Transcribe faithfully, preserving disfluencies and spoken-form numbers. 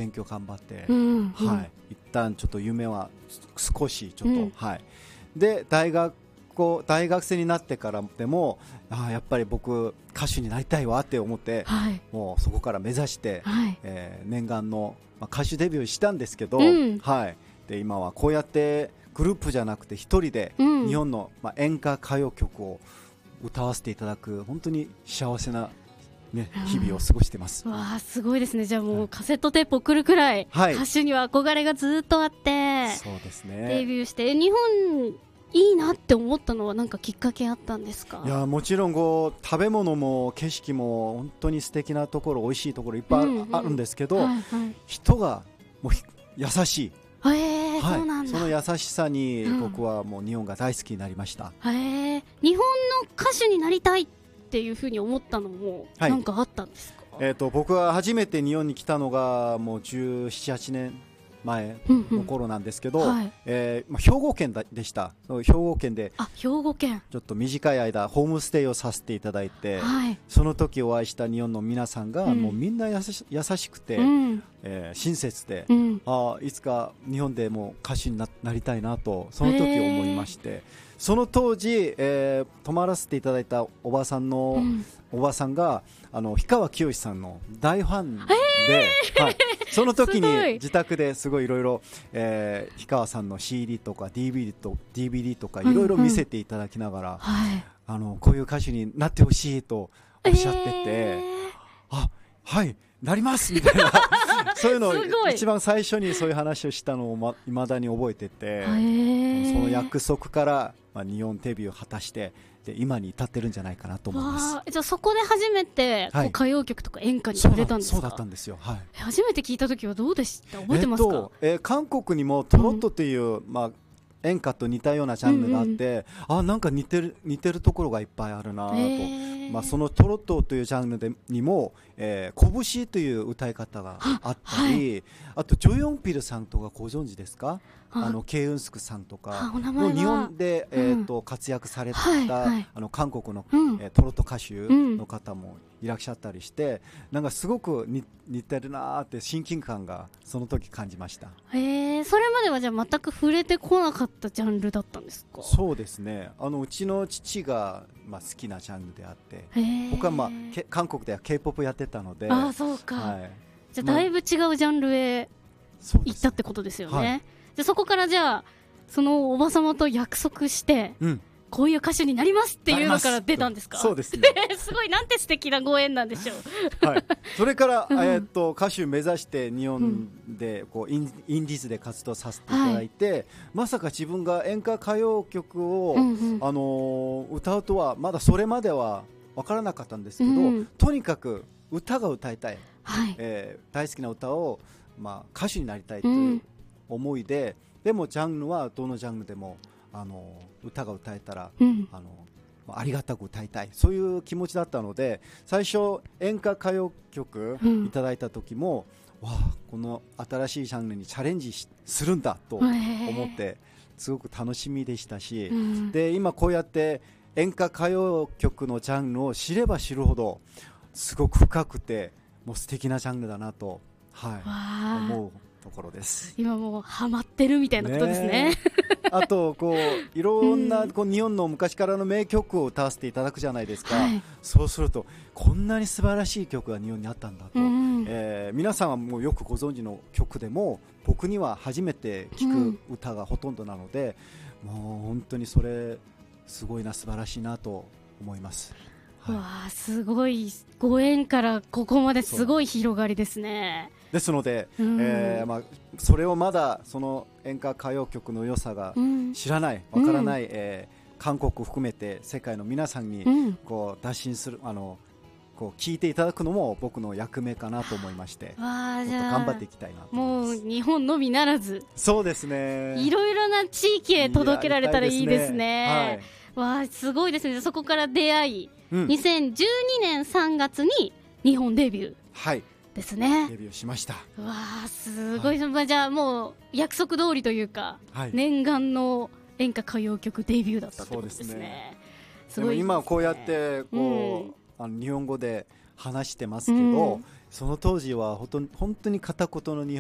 勉強頑張って、 うん、 はい、一旦ちょっと夢は少しちょっと、 うん、 はい、で大学大学生になってからでもあやっぱり僕歌手になりたいわって思って、 はい、 もうそこから目指して、 はい、 えー、念願の、まあ、歌手デビューしたんですけど、 うん、 はい、で今はこうやってグループじゃなくて一人で日本の、まあ、演歌歌謡曲を歌わせていただく本当に幸せな、ね、日々を過ごしてます、 うん、わあすごいですね。じゃあもうカセットテープ送るくらい、はい、歌手には憧れがずっとあって、 そうですね、 デビューして日本いいなって思ったのは何かきっかけあったんですか？ いやもちろんこう食べ物も景色も本当に素敵なところ、美味しいところいっぱいある、うんうん、あるんですけど、はいはい、人がもう優しい、 えーはい、そうなんだ。 その優しさに僕はもう日本が大好きになりました、 うん、えー、日本の歌手になりたいっていうふうに思ったのも何かあったんですか？ はい、えーと、僕は初めて日本に来たのがもうじゅうなな、はちねんまえの頃なんですけど、うんうん、はい、えーまあ、兵庫県でした。兵庫県であ兵庫県ちょっと短い間ホームステイをさせていただいて、はい、その時お会いした日本の皆さんが、うん、もうみんな優し、優しくて、うん、えー、親切で、うん、あいつか日本でも歌手に な, なりたいなとその時思いまして、その当時、えー、泊まらせていただいたおばさんの、うん、おばさんがあの氷川きよしさんの大ファンで、はい、その時に自宅ですごいいろいろ氷川さんの シーディー とか ディーブイディー と ディーブイディー とかいろいろ見せていただきながら、うんうん、はい、あのこういう歌手になってほしいとおっしゃってて、えー、あはいなりますみたいなそういうのを一番最初にそういう話をしたのをま未だに覚えてて、その約束から、まあ、日本デビューを果たしてで今に至ってるんじゃないかなと思います。 じゃあそこで初めて、はい、こう歌謡曲とか演歌に触れたんですか？ そうだったんですよ、はい、 初めて聞いた時はどうでした？覚えてますか？えっとえー、韓国にもトロットという、うん、まあ演歌と似たようなジャンルがあって、うんうん、あなんか似てる似てるところがいっぱいあるなと、まあ、そのトロットというジャンルでにも、えー、拳という歌い方があったり、はい、あとジョヨンピルさんとかご存知ですか？あのケイウンスクさんとかの日本で、えー、と活躍された、はいはい、あの韓国の、うんえー、トロット歌手の方もいらっしゃったりして、なんかすごく似、似てるなーって親近感がその時感じました。 へー、それまではじゃあ全く触れてこなかったジャンルだったんですか？ そうですね、あのうちの父が、まあ、好きなジャンルであって、僕は、まあ、韓国では ケーポップ やってたので、 あそうか、はい、じゃあだいぶ違うジャンルへ行ったってことですよね、はい、でそこからじゃあそのおばさまと約束して、うん、こういう歌手になりますっていうのから出たんですか？ そうですねすごい、なんて素敵なご縁なんでしょう、 はい、それから、うん、えー、っと歌手目指して日本でこうイン、インディーズで活動させていただいて、はい、まさか自分が演歌歌謡曲を、うんうん、あのー、歌うとはまだそれまでは分からなかったんですけど、うん、とにかく歌が歌いたい、はい、えー、大好きな歌を、まあ、歌手になりたいという思いで、うん、でもジャンルはどのジャンルでもあの歌が歌えたら、うん、あのありがたく歌いたい、そういう気持ちだったので、最初演歌歌謡曲いただいた時も、うん、わあこの新しいジャンルにチャレンジするんだと思ってすごく楽しみでしたし、うん、で今こうやって演歌歌謡曲のジャンルを知れば知るほどすごく深くてもう素敵なジャンルだなと、はい、思うところです。 今もうハマってるみたいなことですね。ねあとこういろんなこう日本の昔からの名曲を歌わせていただくじゃないですか、はい、そうするとこんなに素晴らしい曲が日本にあったんだと、うん、えー、皆さんはもうよくご存知の曲でも僕には初めて聴く歌がほとんどなので、うん、もう本当にそれすごいな、素晴らしいなと思います。 はい、わあすごい、ご縁からここまですごい広がりですね。 ですので、うん、えーまあ、それをまだその演歌歌謡曲の良さが知らない、わ、うん、からない、うん、えー、韓国含めて世界の皆さんにこう脱信する、あのこう聞いていただくのも僕の役目かなと思いまして、 わもっと頑張っていきたいなと思います。 もう日本のみならず、 そうですね、 いろいろな地域へ届けられたらいいですね。はい、わあすごいですね。そこから出会い、うん、にせんじゅうにねんさんがつに日本デビュー、はいですね。 デビューしました。 うわーすごい、はい、じゃあもう約束通りというか、はい、念願の演歌歌謡曲デビューだったってことですね。そうですね。すごいですね。でも今こうやってこう、うん、あの日本語で話してますけど、うん、その当時は本当に片言の日本